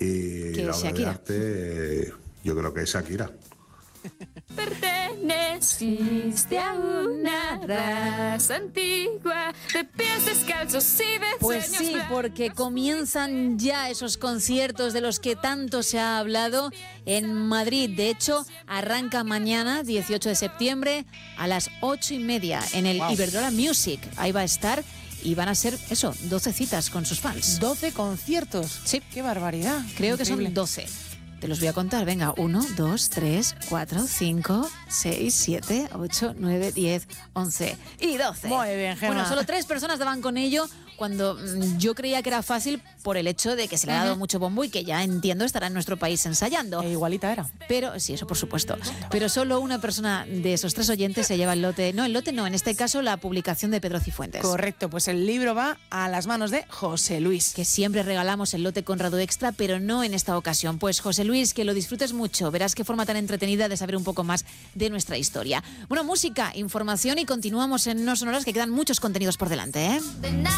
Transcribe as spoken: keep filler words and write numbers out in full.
Y Que la es obra de Shakira. arte, eh, yo creo que es Shakira. Perteneciste a una raza antigua de pies descalzos y de Pues sueños sí, blancos. porque comienzan ya esos conciertos de los que tanto se ha hablado en Madrid. De hecho, arranca mañana, dieciocho de septiembre, a las ocho y media en el Wow. Iberdrola Music. Ahí va a estar y van a ser, eso, doce citas con sus fans. doce conciertos. Sí. Qué barbaridad. Creo que Increíble. son doce. Te los voy a contar. Venga, uno, dos, tres, cuatro, cinco, seis, siete, ocho, nueve, diez, once y doce. Muy bien, Gemma. Bueno, solo tres personas daban con ello cuando mm, yo creía que era fácil por el hecho de que se le ha dado Ujú. mucho bombo y que ya entiendo estará en nuestro país ensayando. E igualita era. Pero, sí, eso por supuesto. Pero solo una persona de esos tres oyentes se lleva el lote. No, el lote no, en este caso la publicación de Pedro Cifuentes. Correcto, pues el libro va a las manos de José Luis. Que siempre regalamos el lote Conrado Extra, pero no en esta ocasión. Pues José Luis, que lo disfrutes mucho. Verás qué forma tan entretenida de saber un poco más de nuestra historia. Bueno, música, información y continuamos en No Sonoras, que quedan muchos contenidos por delante, ¿eh?